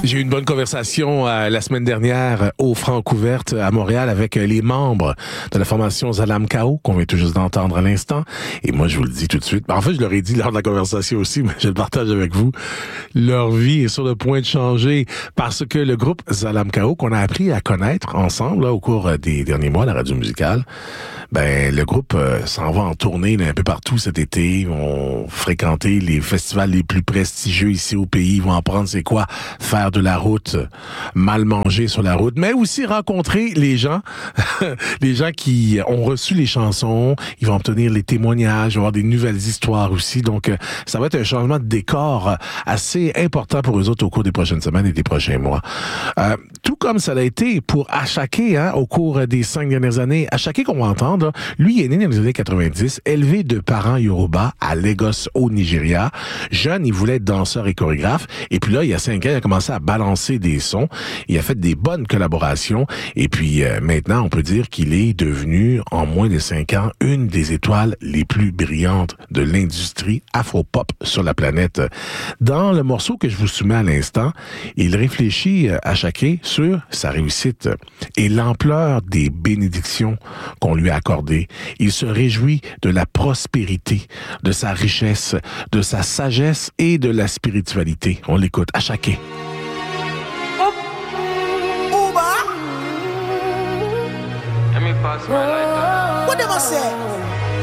J'ai eu une bonne conversation la semaine dernière au Francouverte à Montréal avec les membres de la formation Zalam Kao qu'on vient tout juste d'entendre à l'instant. Et moi, je vous le dis tout de suite. En fait, je leur ai dit lors de la conversation aussi, mais je le partage avec vous. Leur vie est sur le point de changer parce que le groupe Zalam Kao, qu'on a appris à connaître ensemble là, au cours des derniers mois à la radio musicale, ben le groupe s'en va en tournée là, un peu partout cet été. Ils vont fréquenter les festivals les plus prestigieux ici au pays. Ils vont apprendre c'est quoi faire de la route, mal manger sur la route, mais aussi rencontrer les gens, les gens qui ont reçu les chansons. Ils vont obtenir les témoignages, ils vont avoir des nouvelles histoires aussi. Donc, ça va être un changement de décor assez important pour eux autres au cours des prochaines semaines et des prochains mois. Tout comme ça l'a été pour Asake, au cours des 5 dernières années. Asake, qu'on va entendre, là, lui est né dans les années 90, élevé de parents Yoruba à Lagos, au Nigeria. Jeune, il voulait être danseur et chorégraphe. Et puis là, il y a 5 ans, il a commencé à balancer des sons. Il a fait des bonnes collaborations. Et puis maintenant, on peut dire qu'il est devenu, en moins de 5 ans, une des étoiles les plus brillantes de l'industrie afro-pop sur la planète. Dans le morceau que je vous soumets à l'instant, il réfléchit à chacun sur sa réussite et l'ampleur des bénédictions qu'on lui a accordées. Il se réjouit de la prospérité, de sa richesse, de sa sagesse et de la spiritualité. On l'écoute à chacun. Let me pass my lighter. What them I say?